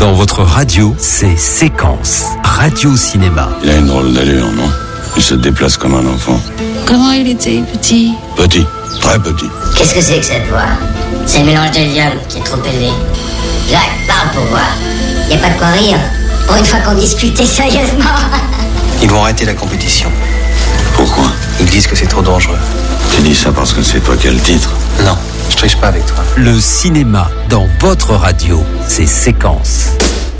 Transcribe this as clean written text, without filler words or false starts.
Dans votre radio, c'est Séquence. Radio-cinéma. Il a une drôle d'allure, non? Il se déplace comme un enfant. Comment il était, petit? Petit, très petit. Qu'est-ce que c'est que cette voix? C'est le mélange de l'ium qui est trop élevé. Jacques, parle pour voir. Y a pas de quoi rire. Pour une fois qu'on discutait sérieusement. Ils vont arrêter la compétition. Pourquoi? Ils disent que c'est trop dangereux. Tu dis ça parce que c'est toi qui as le titre. Non, je triche pas avec toi. Le cinéma dans votre radio, c'est Séquence.